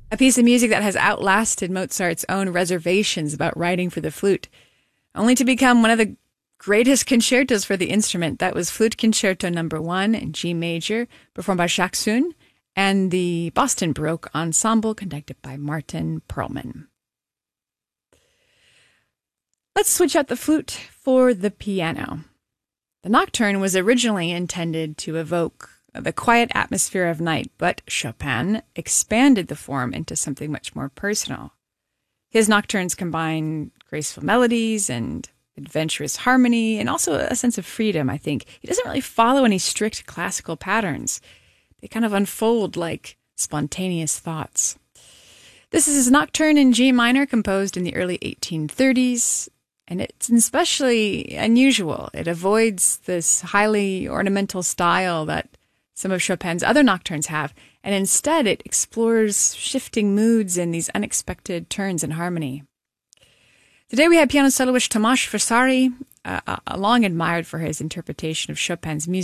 a piece of music that has outlasted Mozart's own reservations about writing for the flute, only to become one of the greatest concertos for the instrument. That was Flute Concerto No. 1 in G major, performed by Jacques Soon, and the Boston Baroque Ensemble, conducted by Martin Perlman. Let's switch out the flute for the piano. The nocturne was originally intended to evoke the quiet atmosphere of night, but Chopin expanded the form into something much more personal. His nocturnes combine graceful melodies and adventurous harmony, and also a sense of freedom, I think. He doesn't really follow any strict classical patterns. They kind of unfold like spontaneous thoughts. This is his nocturne in G minor, composed in the early 1830s, and it's especially unusual. It avoids this highly ornamental style that some of Chopin's other nocturnes have, and instead it explores shifting moods and these unexpected turns in harmony. Today we have piano soloist Tomasz Vasari, long admired for his interpretation of Chopin's music.